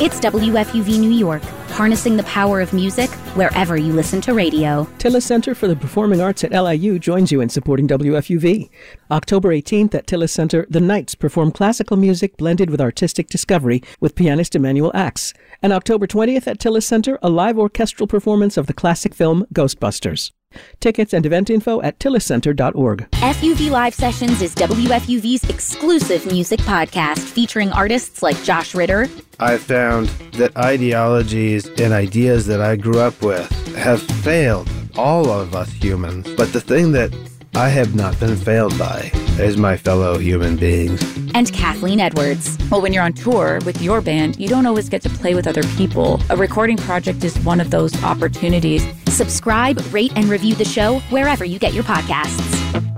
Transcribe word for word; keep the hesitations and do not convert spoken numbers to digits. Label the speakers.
Speaker 1: It's W F U V New York, harnessing the power of music wherever you listen to radio.
Speaker 2: Tillis Center for the Performing Arts at L I U joins you in supporting W F U V. October eighteenth at Tillis Center, the Knights perform classical music blended with artistic discovery with pianist Emanuel Axe. And October twentieth at Tillis Center, a live orchestral performance of the classic film Ghostbusters. Tickets and event info at tillis center dot org.
Speaker 1: F U V Live Sessions is W F U V's exclusive music podcast featuring artists like Josh Ritter.
Speaker 3: I found that ideologies and ideas that I grew up with have failed all of us humans. But the thing that I have not been failed by is my fellow human beings.
Speaker 1: And Kathleen Edwards.
Speaker 4: Well, when you're on tour with your band, you don't always get to play with other people. A recording project is one of those opportunities.
Speaker 1: Subscribe, rate, and review the show wherever you get your podcasts.